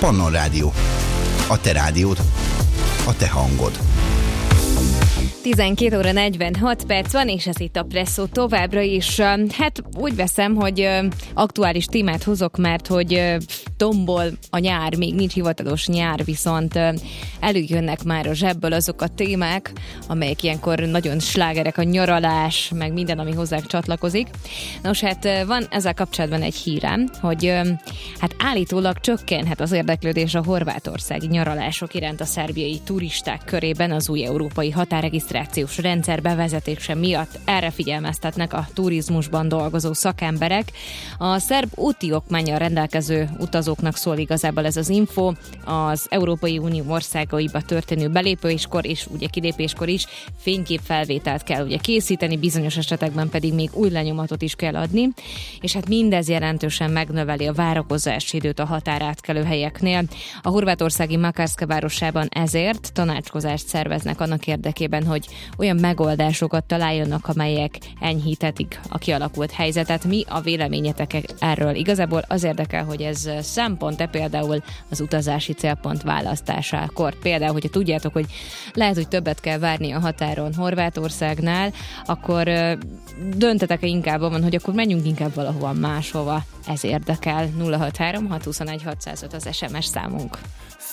Pannon Rádió. A te rádiód. A te hangod. 12 óra 46 perc van, és ez itt a Presszó továbbra is. Hát úgy veszem, hogy aktuális témát hozok, mert hogy tombol a nyár, még nincs hivatalos nyár, viszont előjönnek már a zsebből azok a témák, amelyek ilyenkor nagyon slágerek, a nyaralás, meg minden, ami hozzá csatlakozik. Nos, hát van ezzel kapcsolatban egy hírem, hogy hát állítólag csökkenhet az érdeklődés a horvátországi nyaralások iránt a szerbiai turisták körében az új európai határregisztrációs rendszer bevezetése miatt. Erre figyelmeztetnek a turizmusban dolgozó szakemberek. A szerb úti okmánnyal rendelkező utazóknak szól igazából ez az info. Az Európai Unió országaiba történő belépéskor és ugye kilépéskor is fényképfelvételt kell ugye készíteni, bizonyos esetekben pedig még új lenyomatot is kell adni, és hát mindez jelentősen megnöveli a várakozási időt a határátkelő helyeknél. A horvátországi Makarska városában ezért tanácskozást szerveznek annak érdekében, hogy olyan megoldásokat találjanak, amelyek enyhíthetik a kialakult helyzetet. Mi a véleményetek erről? Igazából az érdekel, hogy ez szempont-e például az utazási célpont választásakor. Például, hogyha tudjátok, hogy lehet, hogy többet kell várni a határon Horvátországnál, akkor döntetek-e inkább abban, hogy akkor menjünk inkább valahova máshova. Ez érdekel. 063 621 605 az SMS számunk.